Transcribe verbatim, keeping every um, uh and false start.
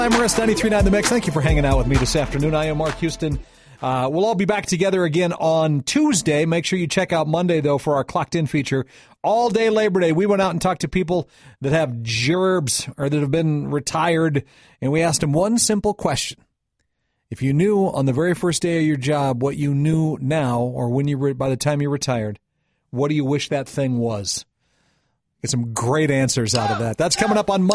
I'm Rest ninety-three point nine The Mix. Thank you for hanging out with me this afternoon. I am Mark Houston. Uh, we'll all be back together again on Tuesday. Make sure you check out Monday, though, for our Clocked In feature. All day Labor Day, we went out and talked to people that have gerbs or that have been retired, and we asked them one simple question. If you knew on the very first day of your job what you knew now, or when you re- by the time you retired, what do you wish that thing was? Get some great answers out of that. That's coming up on Monday.